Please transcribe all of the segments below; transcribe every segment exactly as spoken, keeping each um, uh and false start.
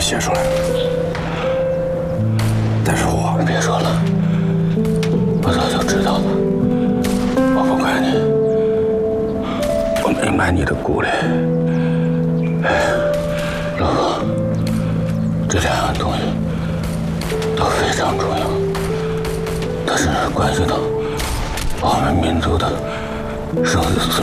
写出来了。但是我别说了，我早就知道了。我不怪你， 我明白你的顾虑。 老婆，这两样东西都非常重要，它是关系到我们民族的生死。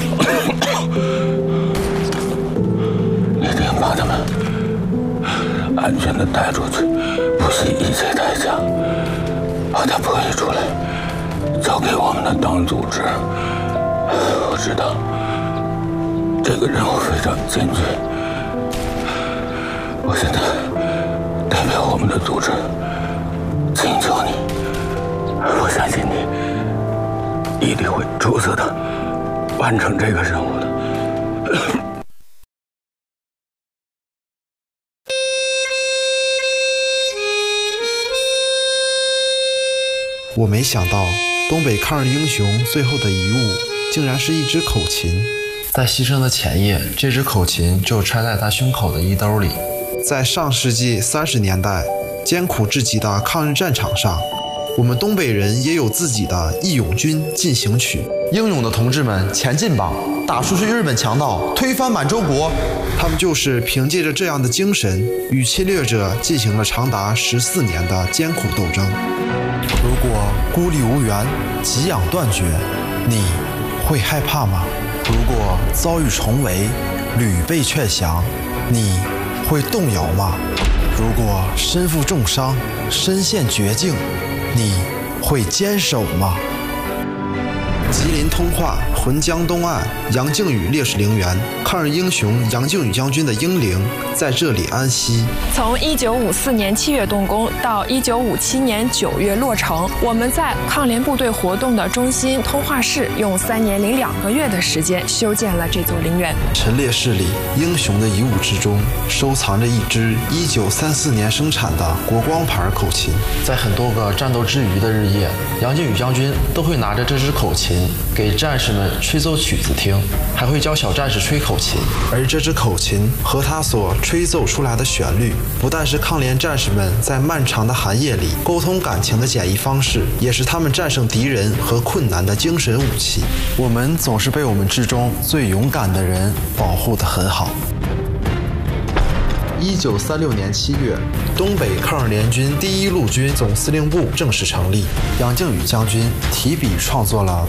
一定把他们安全的带出去，不惜一切代价把它破译出来，交给我们的党组织。我知道这个任务非常艰巨，我现在代表我们的组织请求你，我相信你一定会出色的完成这个任务的。 我没想到，东北抗日英雄最后的遗物竟然是一支口琴。 在牺牲的前夜，这支口琴就揣在他胸口的衣兜里。 在上世纪三十年代艰苦至极的抗日战场上，我们东北人也有自己的《义勇军进行曲》。 英勇的同志们，前进吧！打出去日本强盗，推翻满洲国！ 他们就是凭借着这样的精神，与侵略者进行了长达十四年的艰苦斗争。 如果孤立无援，给养断绝，你会害怕吗？如果遭遇重围，屡被劝降，你会动摇吗？如果身负重伤，身陷绝境，你会坚守吗？ 吉林通化浑江东岸杨靖宇烈士陵园，抗日英雄杨靖宇将军的英灵在这里安息。 从一九五四年七月动工到一九五七年九月落成，我们在抗联部队活动的中心通化市用三年零两个月的时间修建了这座陵园。 陈列室里英雄的遗物之中，收藏着一支一九三四年生产的国光牌口琴。 在很多个战斗之余的日夜，杨靖宇将军都会拿着这支口琴给战士们吹奏曲子听，还会教小战士吹口琴。 而这支口琴和他所吹奏出来的旋律，不但是抗联战士们在漫长的寒夜里沟通感情的简易方式，也是他们战胜敌人和困难的精神武器。 我们总是被我们之中最勇敢的人保护得很好。 一九三六年七月，东北抗日联军第一路军总司令部正式成立。 杨靖宇将军提笔创作了